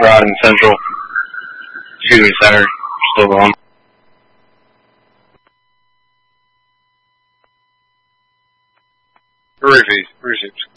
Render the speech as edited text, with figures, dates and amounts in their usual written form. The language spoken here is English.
Broad and Central. Shooting Center, still going. Received.